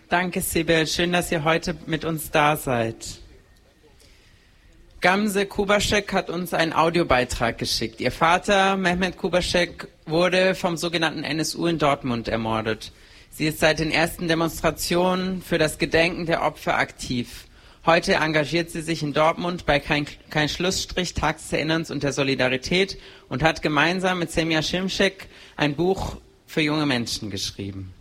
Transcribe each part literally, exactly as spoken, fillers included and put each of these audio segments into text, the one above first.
Danke, Sibyl. Schön, dass ihr heute mit uns da seid. Gamze Kubaschek hat uns einen Audiobeitrag geschickt. Ihr Vater, Mehmet Kubaschek, wurde vom sogenannten N S U in Dortmund ermordet. Sie ist seit den ersten Demonstrationen für das Gedenken der Opfer aktiv. Heute engagiert sie sich in Dortmund bei Kein, Kein Schlussstrich, Tag des Erinnerns und der Solidarität und hat gemeinsam mit Semja Şimşek ein Buch für junge Menschen geschrieben.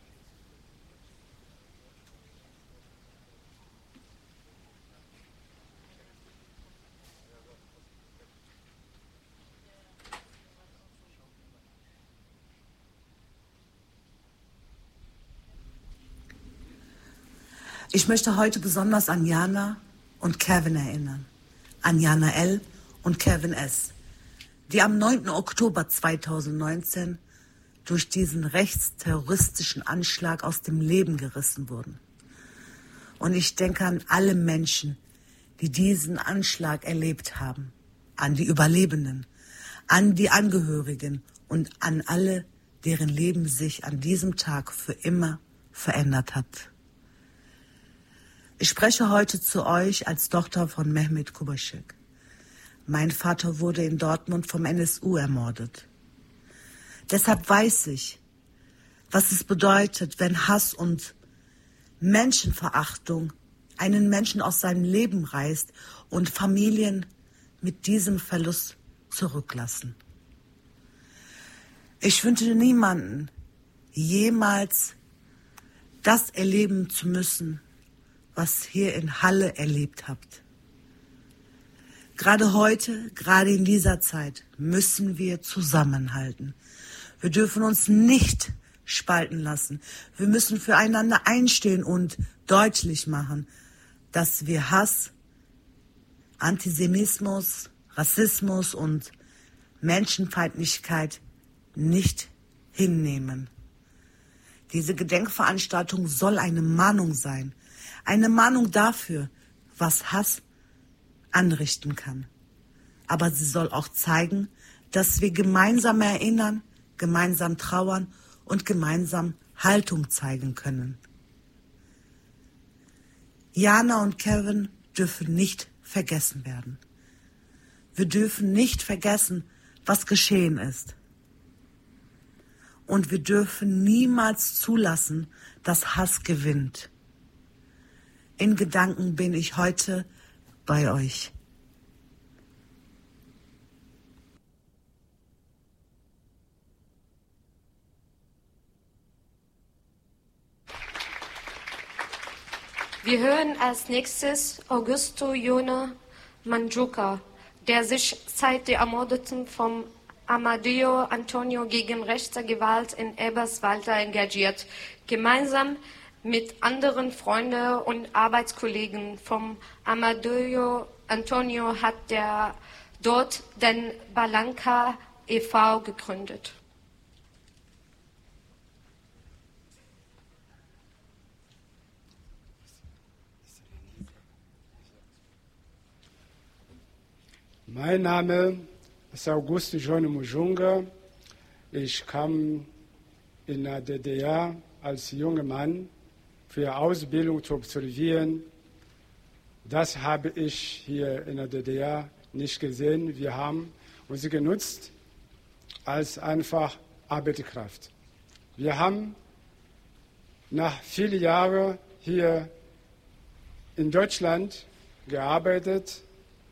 Ich möchte heute besonders an Jana und Kevin erinnern. An Jana L. und Kevin S., die am neunten Oktober zweitausendneunzehn durch diesen rechtsterroristischen Anschlag aus dem Leben gerissen wurden. Und ich denke an alle Menschen, die diesen Anschlag erlebt haben, an die Überlebenden, an die Angehörigen und an alle, deren Leben sich an diesem Tag für immer verändert hat. Ich spreche heute zu euch als Tochter von Mehmet Kubaschek. Mein Vater wurde in Dortmund vom N S U ermordet. Deshalb weiß ich, was es bedeutet, wenn Hass und Menschenverachtung einen Menschen aus seinem Leben reißt und Familien mit diesem Verlust zurücklassen. Ich wünsche niemanden, jemals das erleben zu müssen, was hier in Halle erlebt habt. Gerade heute, gerade in dieser Zeit, müssen wir zusammenhalten. Wir dürfen uns nicht spalten lassen. Wir müssen füreinander einstehen und deutlich machen, dass wir Hass, Antisemitismus, Rassismus und Menschenfeindlichkeit nicht hinnehmen. Diese Gedenkveranstaltung soll eine Mahnung sein. Eine Mahnung dafür, was Hass anrichten kann. Aber sie soll auch zeigen, dass wir gemeinsam erinnern, gemeinsam trauern und gemeinsam Haltung zeigen können. Jana und Kevin dürfen nicht vergessen werden. Wir dürfen nicht vergessen, was geschehen ist. Und wir dürfen niemals zulassen, dass Hass gewinnt. In Gedanken bin ich heute bei euch. Wir hören als nächstes Augusto Jona Manjuca, der sich seit der Ermordung von Amadeo Antonio gegen rechte Gewalt in Eberswalde engagiert, gemeinsam mit anderen Freunden und Arbeitskollegen von Amadeo Antonio hat der dort den Balanca e V gegründet. Mein Name ist Augusto Jona Manjuca. Ich kam in der D D R als junger Mann für Ausbildung zu absolvieren. Das habe ich hier in der D D R nicht gesehen. Wir haben uns genutzt als einfach Arbeitskraft. Wir haben nach vielen Jahren hier in Deutschland gearbeitet.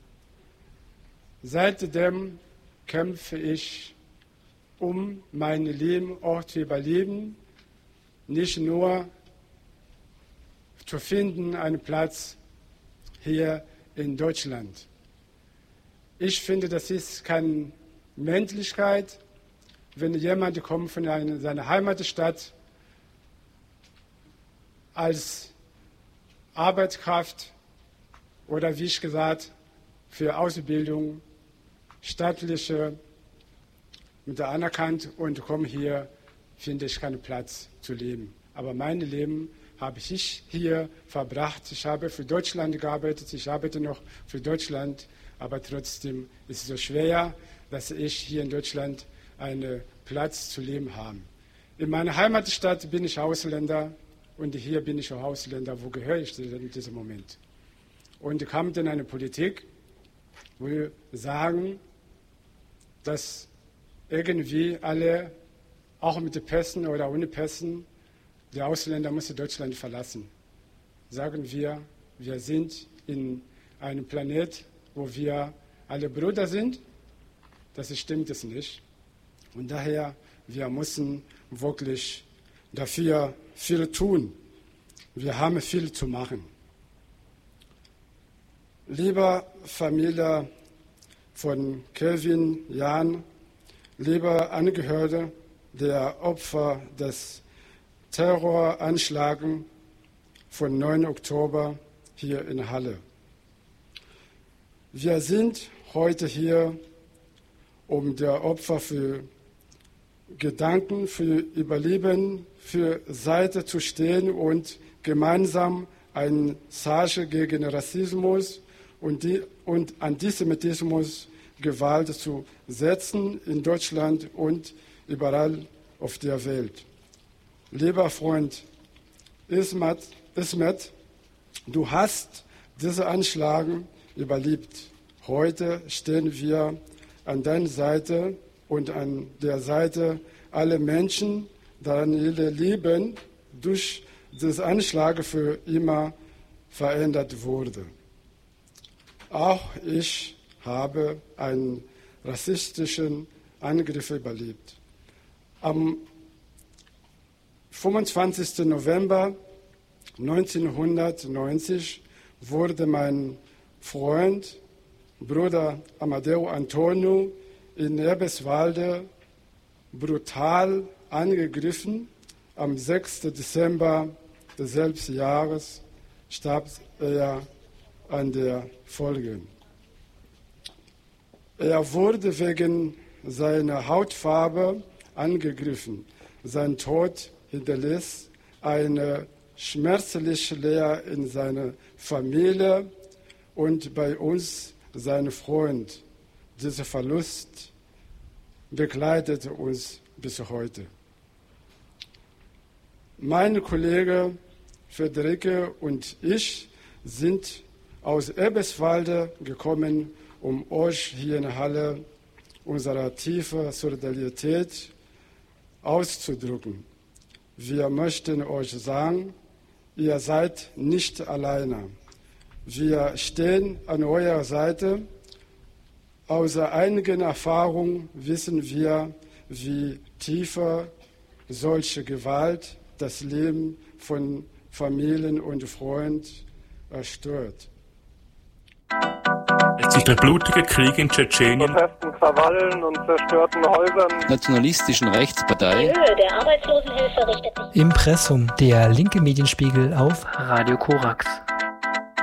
Seitdem kämpfe ich, um mein Leben auch zu überleben, nicht nur zu finden, einen Platz hier in Deutschland. Ich finde, das ist keine Menschlichkeit, wenn jemand kommt von einer, seiner Heimatstadt als Arbeitskraft oder wie ich gesagt, für Ausbildung, staatliche, mit anerkannt und komme hier, finde ich keinen Platz zu leben. Aber mein Leben habe ich hier verbracht. Ich habe für Deutschland gearbeitet, ich arbeite noch für Deutschland, aber trotzdem ist es so schwer, dass ich hier in Deutschland einen Platz zu leben habe. In meiner Heimatstadt bin ich Ausländer und hier bin ich auch Ausländer, wo gehöre ich denn in diesem Moment? Und kam dann eine Politik, wo wir sagen, dass irgendwie alle, auch mit den Pässen oder ohne Pässen, die Ausländer müssen Deutschland verlassen. Sagen wir, wir sind in einem Planet, wo wir alle Brüder sind. Das stimmt es nicht. Und daher, wir müssen wirklich dafür viel tun. Wir haben viel zu machen. Liebe Familie von Kevin, Jan, liebe Angehörige der Opfer des Terroranschlags vom neunten Oktober hier in Halle. Wir sind heute hier, um der Opfer für Gedanken, für Überleben, für Seite zu stehen und gemeinsam ein Zeichen gegen Rassismus und, die, und Antisemitismus, Gewalt zu setzen in Deutschland und überall auf der Welt. Lieber Freund Ismet, Ismet, du hast diese Anschläge überlebt. Heute stehen wir an deiner Seite und an der Seite aller Menschen, deren ihr Leben durch diesen Anschlag für immer verändert wurde. Auch ich habe einen rassistischen Angriff überlebt. Am fünfundzwanzigsten November neunzehnhundertneunzig wurde mein Freund, Bruder Amadeo Antonio, in Eberswalde brutal angegriffen. Am sechsten Dezember desselben Jahres starb er an der Folge. Er wurde wegen seiner Hautfarbe angegriffen. Sein Tod hinterließ eine schmerzliche Leere in seiner Familie und bei uns, seinem Freund. Dieser Verlust begleitet uns bis heute. Meine Kollege Friederike und ich sind aus Eberswalde gekommen, um euch hier in Halle unsere tiefe Solidarität auszudrücken. Wir möchten euch sagen, ihr seid nicht alleine. Wir stehen an eurer Seite. Aus einigen Erfahrungen wissen wir, wie tiefer solche Gewalt das Leben von Familien und Freunden erstört. Es ist der blutige Krieg in Tschetschenien. Protesten, Krawallen und zerstörten Häusern. Nationalistischen Rechtspartei. Die Höhe der Arbeitslosenhilfe richtet sich. Impressum, der linke Medienspiegel auf Radio Korax.